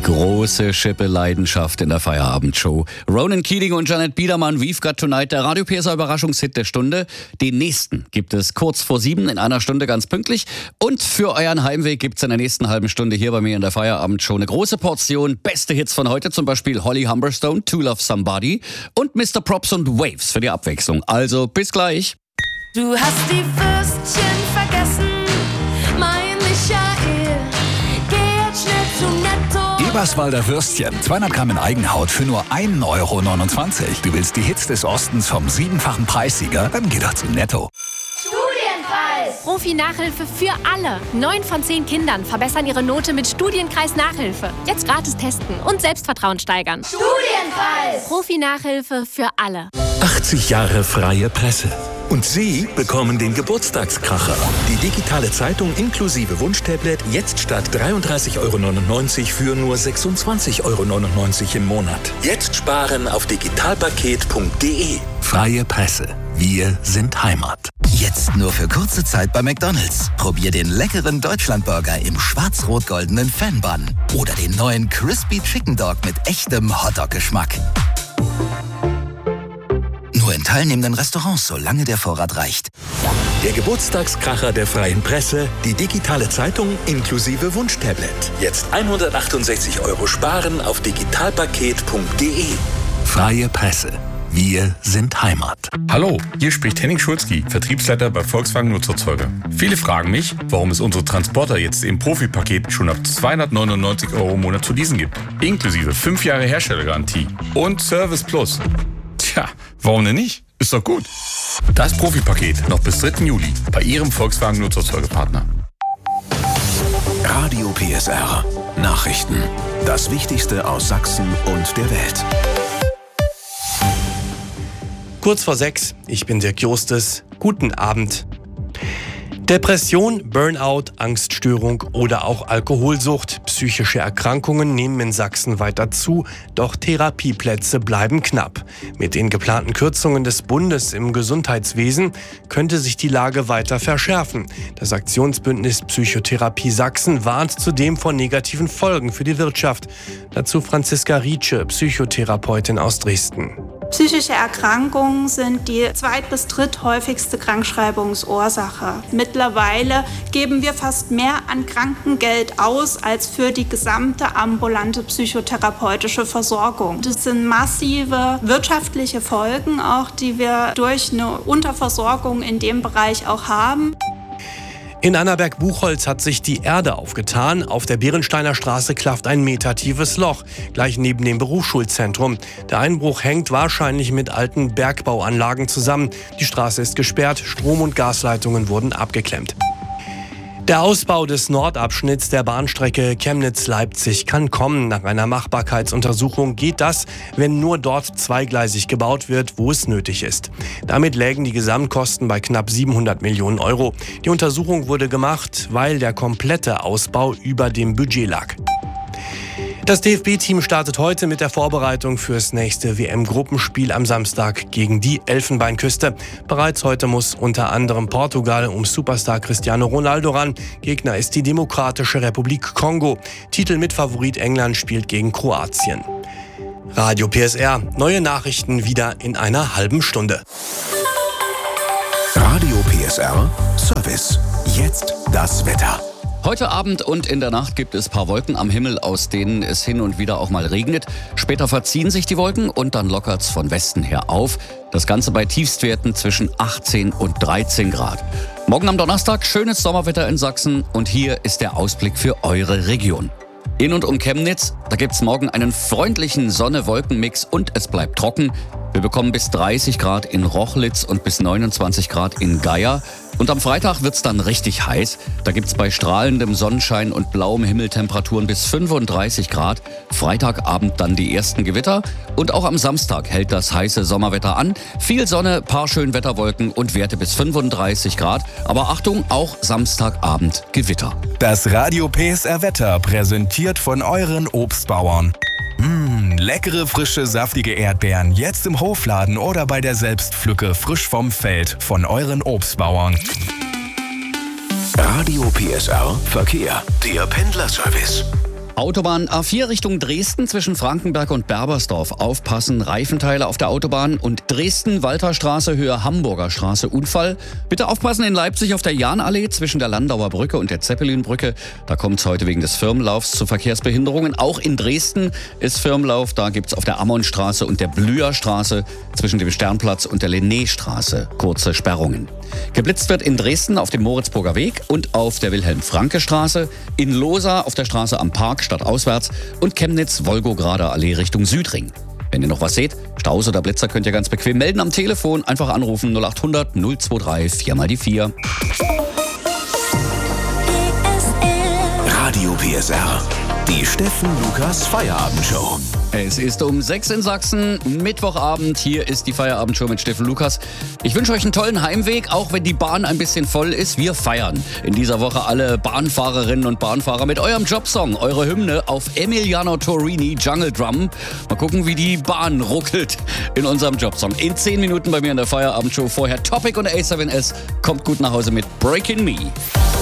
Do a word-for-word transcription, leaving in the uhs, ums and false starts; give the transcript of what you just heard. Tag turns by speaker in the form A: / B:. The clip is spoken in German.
A: große Schippe-Leidenschaft in der Feierabendshow. Ronan Keating und Janet Biedermann, We've Got Tonight, der Radio P S R Überraschungshit der Stunde. Den nächsten gibt es kurz vor sieben, in einer Stunde ganz pünktlich. Und für euren Heimweg gibt es in der nächsten halben Stunde hier bei mir in der Feierabendshow eine große Portion beste Hits von heute, zum Beispiel Holly Humberstone, To Love Somebody und Mister Props und Waves für die Abwechslung. Also bis gleich.
B: Du hast die Würstchen vergessen, mein Michael. Geh jetzt schnell zu Netto.
C: Eberswalder Würstchen, zweihundert Gramm in Eigenhaut für nur ein Euro neunundzwanzig. Du willst die Hits des Ostens vom siebenfachen Preissieger? Dann geh doch zu Netto.
D: Studienkreis! Profi-Nachhilfe für alle. Neun von zehn Kindern verbessern ihre Note mit Studienkreis-Nachhilfe. Jetzt gratis testen und Selbstvertrauen steigern.
B: Studienkreis!
D: Profi-Nachhilfe für alle.
E: achtzig Jahre freie Presse. Und Sie bekommen den Geburtstagskracher. Die digitale Zeitung inklusive Wunschtablet jetzt statt dreiunddreißig Euro neunundneunzig für nur sechsundzwanzig Euro neunundneunzig im Monat. Jetzt sparen auf digitalpaket punkt de.
C: Freie Presse. Wir sind Heimat.
F: Jetzt nur für kurze Zeit bei McDonald's. Probier den leckeren Deutschlandburger im schwarz-rot-goldenen Fan-Bun. Oder den neuen Crispy Chicken Dog mit echtem Hotdog-Geschmack. Nur in teilnehmenden Restaurants, solange der Vorrat reicht.
E: Der Geburtstagskracher der freien Presse, die digitale Zeitung inklusive Wunschtablet. Jetzt hundertachtundsechzig Euro sparen auf digitalpaket punkt de.
C: Freie Presse. Wir sind Heimat.
G: Hallo, hier spricht Henning Schulzki, Vertriebsleiter bei Volkswagen Nutzerzeuger. Viele fragen mich, warum es unsere Transporter jetzt im Profipaket schon ab zweihundertneunundneunzig Euro im Monat zu leasen gibt. Inklusive fünf Jahre Herstellergarantie und Service Plus. Tja, warum denn nicht? Ist doch gut. Das Profipaket noch bis dritten Juli bei Ihrem Volkswagen Nutzerzeugerpartner.
H: Radio P S R. Nachrichten. Das Wichtigste aus Sachsen und der Welt.
I: Kurz vor sechs, ich bin Dirk Justes. Guten Abend. Depression, Burnout, Angststörung oder auch Alkoholsucht. Psychische Erkrankungen nehmen in Sachsen weiter zu, doch Therapieplätze bleiben knapp. Mit den geplanten Kürzungen des Bundes im Gesundheitswesen könnte sich die Lage weiter verschärfen. Das Aktionsbündnis Psychotherapie Sachsen warnt zudem vor negativen Folgen für die Wirtschaft. Dazu Franziska Rietsche, Psychotherapeutin aus Dresden.
J: Psychische Erkrankungen sind die zweit- bis dritthäufigste Krankschreibungsursache. Mittlerweile geben wir fast mehr an Krankengeld aus als für die gesamte ambulante psychotherapeutische Versorgung. Das sind massive wirtschaftliche Folgen auch, die wir durch eine Unterversorgung in dem Bereich auch haben.
I: In Annaberg-Buchholz hat sich die Erde aufgetan. Auf der Bärensteiner Straße klafft ein metertiefes Loch, gleich neben dem Berufsschulzentrum. Der Einbruch hängt wahrscheinlich mit alten Bergbauanlagen zusammen. Die Straße ist gesperrt, Strom- und Gasleitungen wurden abgeklemmt. Der Ausbau des Nordabschnitts der Bahnstrecke Chemnitz-Leipzig kann kommen. Nach einer Machbarkeitsuntersuchung geht das, wenn nur dort zweigleisig gebaut wird, wo es nötig ist. Damit lägen die Gesamtkosten bei knapp siebenhundert Millionen Euro. Die Untersuchung wurde gemacht, weil der komplette Ausbau über dem Budget lag. Das D F B-Team startet heute mit der Vorbereitung fürs nächste W M-Gruppenspiel am Samstag gegen die Elfenbeinküste. Bereits heute muss unter anderem Portugal um Superstar Cristiano Ronaldo ran. Gegner ist die Demokratische Republik Kongo. Titelmitfavorit England spielt gegen Kroatien. Radio P S R, neue Nachrichten wieder in einer halben Stunde.
H: Radio P S R Service. Jetzt das Wetter.
A: Heute Abend und in der Nacht gibt es ein paar Wolken am Himmel, aus denen es hin und wieder auch mal regnet. Später verziehen sich die Wolken und dann lockert's von Westen her auf. Das Ganze bei Tiefstwerten zwischen achtzehn und dreizehn Grad. Morgen am Donnerstag schönes Sommerwetter in Sachsen und hier ist der Ausblick für eure Region. In und um Chemnitz, da gibt's morgen einen freundlichen Sonne-Wolken-Mix und es bleibt trocken. Wir bekommen bis dreißig Grad in Rochlitz und bis neunundzwanzig Grad in Geier. Und am Freitag wird's dann richtig heiß. Da gibt's bei strahlendem Sonnenschein und blauem Himmel Temperaturen bis fünfunddreißig Grad. Freitagabend dann die ersten Gewitter. Und auch am Samstag hält das heiße Sommerwetter an. Viel Sonne, paar Schönwetterwolken und Werte bis fünfunddreißig Grad. Aber Achtung, auch Samstagabend Gewitter.
K: Das Radio P S R Wetter präsentiert von euren Obstbauern. Mmh, leckere, frische, saftige Erdbeeren jetzt im Hofladen oder bei der Selbstpflücke frisch vom Feld von euren Obstbauern.
H: Radio P S R Verkehr. Der Pendlerservice.
A: Autobahn A vier Richtung Dresden zwischen Frankenberg und Berbersdorf. Aufpassen, Reifenteile auf der Autobahn. Und Dresden-Walterstraße, Höhe Hamburger Straße, Unfall. Bitte aufpassen in Leipzig auf der Jahnallee zwischen der Landauer Brücke und der Zeppelinbrücke. Da kommt es heute wegen des Firmenlaufs zu Verkehrsbehinderungen. Auch in Dresden ist Firmenlauf. Da gibt es auf der Ammonstraße und der Blüherstraße zwischen dem Sternplatz und der Linnéstraße kurze Sperrungen. Geblitzt wird in Dresden auf dem Moritzburger Weg und auf der Wilhelm-Franke-Straße, in Losa auf der Straße am Park stadtauswärts und Chemnitz-Wolgograder Allee Richtung Südring. Wenn ihr noch was seht, Staus oder Blitzer, könnt ihr ganz bequem melden am Telefon. Einfach anrufen null acht hundert null dreiundzwanzig vier mal die vier.
H: Radio P S R. Die Steffen Lukas Feierabendshow.
A: Es ist um sechs in Sachsen, Mittwochabend. Hier ist die Feierabendshow mit Steffen Lukas. Ich wünsche euch einen tollen Heimweg, auch wenn die Bahn ein bisschen voll ist. Wir feiern in dieser Woche alle Bahnfahrerinnen und Bahnfahrer mit eurem Jobsong, eure Hymne auf Emiliano Torini Jungle Drum. Mal gucken, wie die Bahn ruckelt in unserem Jobsong. In zehn Minuten bei mir in der Feierabendshow. Vorher Topic und A sieben S. Kommt gut nach Hause mit Breaking Me.